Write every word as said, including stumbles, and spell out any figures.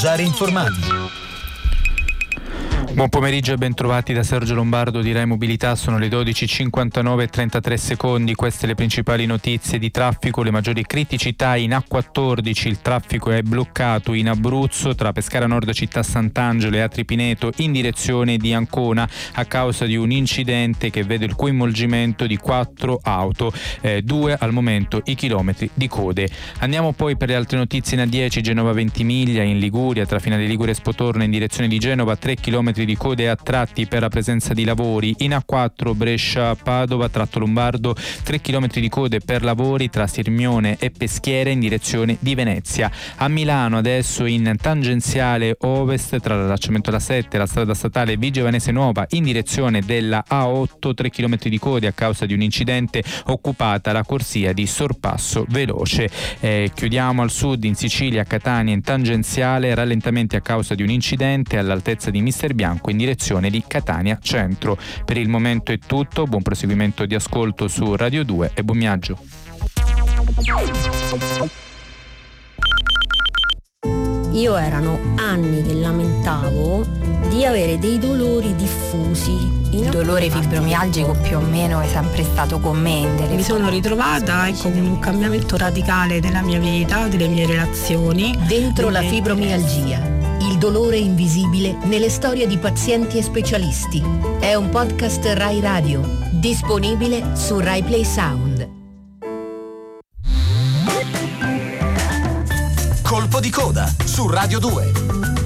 Già informati. Buon pomeriggio e ben trovati da Sergio Lombardo di Rai Mobilità. Sono le dodici e cinquantanove e trentatré secondi. Queste le principali notizie di traffico, le maggiori criticità in A quattordici. Il traffico è bloccato in Abruzzo tra Pescara Nord, Città Sant'Angelo e Atri Pineto in direzione di Ancona a causa di un incidente che vede il coinvolgimento di quattro auto, eh, due al momento i chilometri di code. Andiamo poi per le altre notizie in A dieci, Genova Ventimiglia in Liguria tra Finale Ligure e Spotorno in direzione di Genova, tre chilometri di code a tratti per la presenza di lavori. In A quattro Brescia Padova tratto Lombardo, tre chilometri di code per lavori tra Sirmione e Peschiera in direzione di Venezia. A Milano adesso in tangenziale ovest tra l'allacciamento alla sette e la strada statale Vigevanese Nuova in direzione della A otto, tre chilometri di code a causa di un incidente, occupata la corsia di sorpasso veloce. Eh, chiudiamo al sud in Sicilia, Catania in tangenziale, rallentamenti a causa di un incidente all'altezza di Mister Bianco in direzione di Catania Centro. Per il momento è tutto, buon proseguimento di ascolto su Radio due e buon viaggio. Io erano anni che lamentavo di avere dei dolori diffusi. Il dolore fibromialgico più o meno è sempre stato con me. Mi sono ritrovata ecco, con un cambiamento radicale della mia vita, delle mie relazioni. Dentro la fibromialgia. Il dolore invisibile nelle storie di pazienti e specialisti. È un podcast Rai Radio, disponibile su Rai Play Sound. Colpo di coda su Radio due.